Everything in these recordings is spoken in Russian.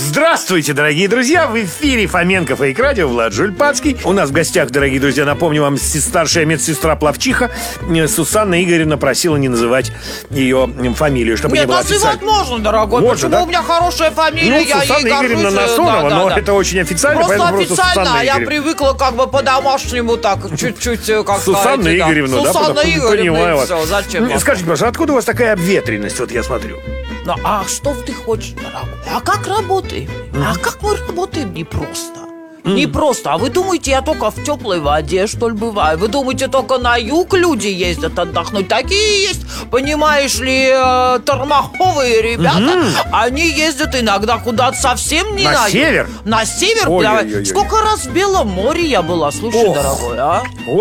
Здравствуйте, дорогие друзья! В эфире Фоменко Фейк Радио, Влад Жульпацкий. У нас в гостях, дорогие друзья, напомню вам, старшая медсестра-пловчиха Сусанна Игоревна просила не называть ее фамилию, чтобы не было официально. Нет, называть можно, дорогой. Можно, почему да? у меня хорошая фамилия, я Сусанна ей горжусь. Игоревна Насонова, но это очень официально, просто поэтому официально, просто Сусанна а я Игоревна. привыкла как бы по-домашнему так, чуть-чуть, как Сусанна сказать, Игоревна, да? Сусанна Игоревна, Понимаю и вас. все, зачем? Скажите, пожалуйста, откуда у вас такая обветренность, вот я смотрю? Ну, а что ты хочешь, дорогой? А как работаем? А как мы работаем? Непросто. Непросто. А вы думаете, я только в теплой воде, что ли, бываю? Вы думаете, только на юг люди ездят отдохнуть? Такие есть, понимаешь ли, тормоховые ребята. Они ездят иногда куда-то совсем не на юг. север? На север? Ой-ой-ой-ой. Сколько раз в Белом море я была, слушай, дорогой, а?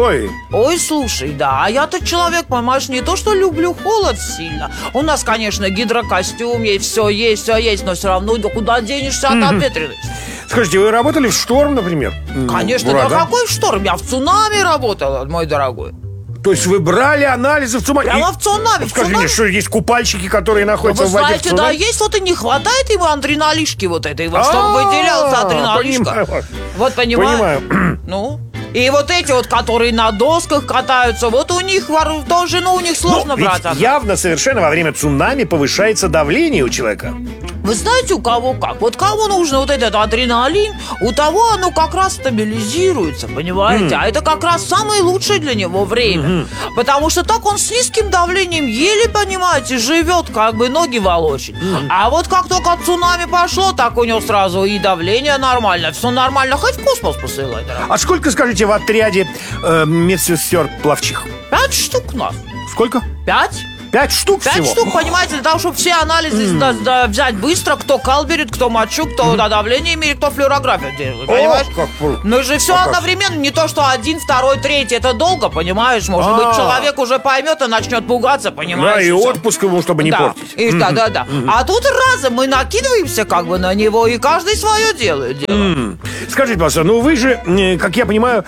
Ой, слушай, да. А я-то человек, понимаешь, не то, что люблю холод сильно. У нас, конечно, гидрокостюм есть, все есть, но все равно куда денешься от обветренности? Скажите, вы работали в шторм, например? Конечно, да какой шторм? Я в цунами работала, мой дорогой. То есть вы брали анализы в цунами? Прямо в цунами. Скажи мне, что есть купальщики, которые находятся Вы в воде знаете, в цунами? да, есть, вот и не хватает ему адреналишки вот этой, вот, чтобы выделялся адреналишка. Понимаю. Вот понимаю. Понимаю. И вот эти вот, которые на досках катаются, вот у них тоже, у них сложно брать. Ведь явно совершенно во время цунами повышается давление у человека. Вы знаете, у кого как? Вот кому нужно вот этот адреналин, у того оно как раз стабилизируется, понимаете? А это как раз самое лучшее для него время. Потому что так он с низким давлением еле, понимаете, живет, как бы ноги волочит. А вот как только цунами пошло, так у него сразу и давление нормально, все нормально, хоть в космос посылай, дорогой. А сколько, скажите, в отряде медсестер-пловчих? 5 штук у нас. Сколько? 5? 5 штук 5 всего? штук, понимаете, для того, чтобы все анализы взять быстро, кто кал берет, кто мочу, кто давление мерит, кто флюорографию делает, понимаешь? Ну же все одновременно, не то, что один, второй, третий, это долго, понимаешь? Может быть, человек уже поймет и начнет пугаться, понимаешь? Да, и отпуск ему, чтобы не портить. Да. А тут разом мы накидываемся как бы на него, и каждый свое делает. Скажите, пожалуйста, ну вы же, как я понимаю,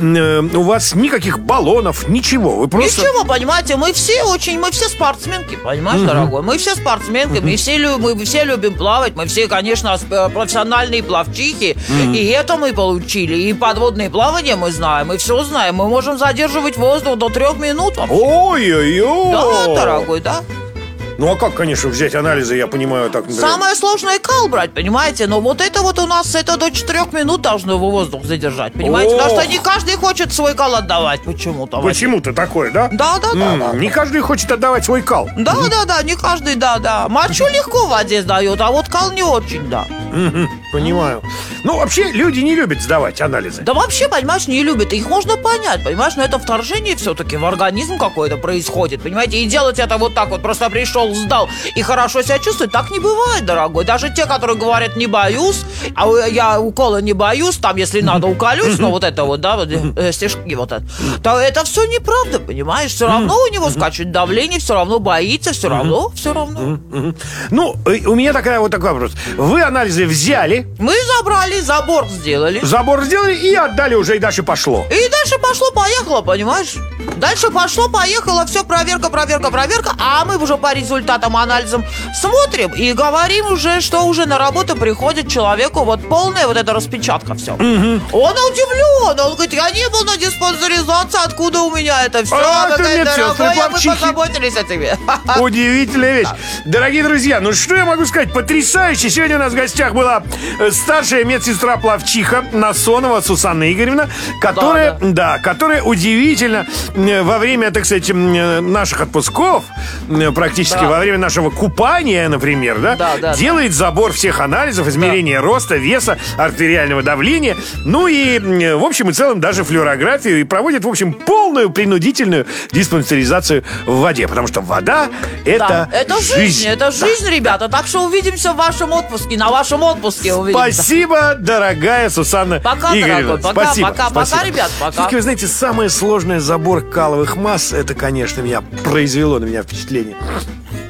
у вас никаких баллонов, ничего, вы просто... Ничего, понимаете, мы все спортсменки, понимаешь, дорогой? Мы все спортсменки, мы все любим плавать, мы все, конечно, профессиональные пловчихи, и это мы получили, и подводное плавание мы знаем, и все знаем, мы можем задерживать воздух до 3 минут вообще. Ой-ой-ой! Да, дорогой, да. Ну а как, конечно, взять анализы, я понимаю, так... Самое сложное кал брать, понимаете? Но вот это вот у нас это до 4 минут должно его воздух задержать, понимаете? Потому что не каждый хочет свой кал отдавать почему-то. Почему-то такое, да? Да. Не каждый хочет отдавать свой кал. Да, не каждый, да. Мочу легко в воде сдает, а вот кал не очень, да. Понимаю. Ну, вообще, люди не любят сдавать анализы. Да вообще, понимаешь, не любят. Их можно понять, понимаешь? Но это вторжение все-таки в организм какое-то происходит, понимаете? И делать это вот так вот, просто пришел, сдал и хорошо себя чувствовать, так не бывает, дорогой. Даже те, которые говорят, не боюсь, а я укола не боюсь, там, если надо, уколюсь, но вот это вот, да, вот, стежки вот это, то это все неправда, понимаешь? Все равно у него скачет давление, все равно боится, все равно. Ну, у меня такой вопрос. Вы анализы взяли? Мы забрали, забор сделали. Забор сделали и отдали уже, и дальше пошло. И дальше пошло-поехало, понимаешь? Дальше пошло-поехало, все, проверка, а мы уже по результатам анализам смотрим и говорим уже, что уже на работу приходит человеку вот полная вот эта распечатка, все. Он удивлен, он говорит, я не был на диспансеризации, откуда у меня это все? Дорогой, мы позаботились о тебе. Удивительная вещь. Дорогие друзья, ну что я могу сказать? Потрясающе. Сегодня у нас в гостях была старшая медсестра-пловчиха Насонова Сусанна Игоревна, которая удивительно во время, так сказать, наших отпусков, практически во время нашего купания, например, делает забор всех анализов, измерение роста, веса, артериального давления, ну и, в общем и целом, даже флюорографию, и проводит, в общем, полную принудительную диспансеризацию в воде, потому что вода — это жизнь. Это жизнь, ребята. Так что увидимся в вашем отпуске, на вашем отпуске увидимся. Спасибо, дорогая Сусанна Игоревна. Пока, ребят, пока. Все-таки, вы знаете, самое сложное — забор каловых масс. Это, конечно, произвело на меня впечатление.